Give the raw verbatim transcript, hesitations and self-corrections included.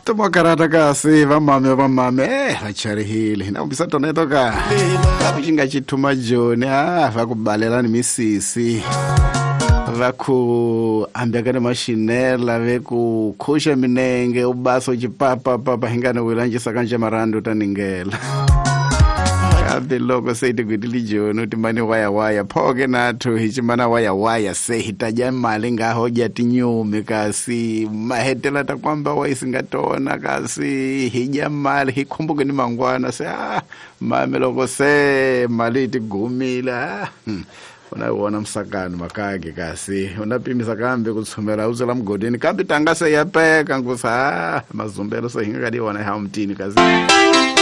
Toma karata kasi vamame vamame eh vacharihile na ubisa tona toka kuchinga chituma joni ah vakubalela ni misisi vaku ambeka ni mashinela veku khusha minenge ubaso chipapa papa hingana wilanjisa kanje marando taningela kabe loko seiti kwitili joni utimani waya waya phoke nathu hichimana waya waya se hitaja mali ngaho jati nyume kasi mahetela ta kwamba waisingatona kasi hija mali hikumbuke ni mangwana se ah mame loko se mali itigumila hmm. Unaona msakani makage kasi unapimisa kambe kutsumela uzela mgodini kambe tangase yapeka ngusa ah mazumbelo so hinga kadi wana hamtini kasi